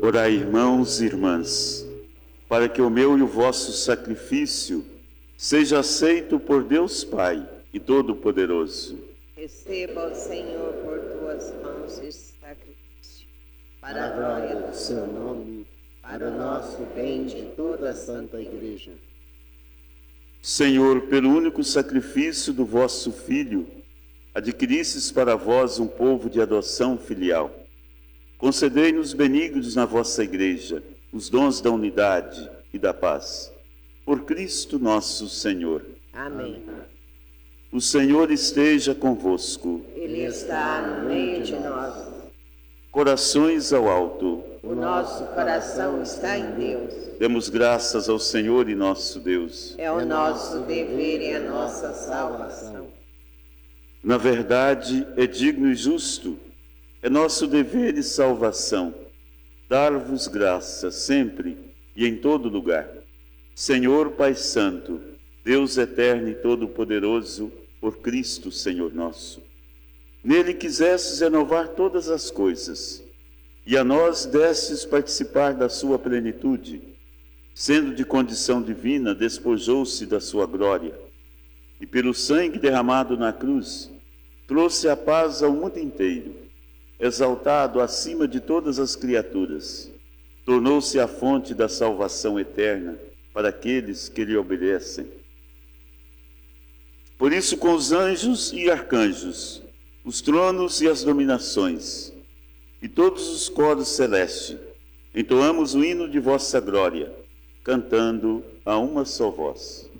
Orai, irmãos e irmãs, para que o meu e o vosso sacrifício seja aceito por Deus Pai e Todo-Poderoso. Receba o Senhor por tuas mãos este sacrifício, para a glória do seu nome, para o nosso bem de toda a Santa Igreja. Senhor, pelo único sacrifício do vosso Filho, adquiristes para vós um povo de adoção filial. Concedei-nos benignos na vossa Igreja os dons da unidade e da paz. Por Cristo nosso Senhor. Amém. O Senhor esteja convosco. Ele está no meio de nós. Corações ao alto. O nosso coração está em Deus. Demos graças ao Senhor e nosso Deus. É o nosso dever e a nossa salvação. Na verdade, é digno e justo, é nosso dever e salvação, dar-vos graça sempre e em todo lugar. Senhor Pai Santo, Deus eterno e todo-poderoso, por Cristo, Senhor nosso. Nele quisestes renovar todas as coisas, e a nós destes participar da sua plenitude. Sendo de condição divina, despojou-se da sua glória, e pelo sangue derramado na cruz, trouxe a paz ao mundo inteiro. Exaltado acima de todas as criaturas, tornou-se a fonte da salvação eterna para aqueles que lhe obedecem. Por isso, com os anjos e arcanjos, os tronos e as dominações, e todos os coros celestes, entoamos o hino de vossa glória, cantando a uma só voz.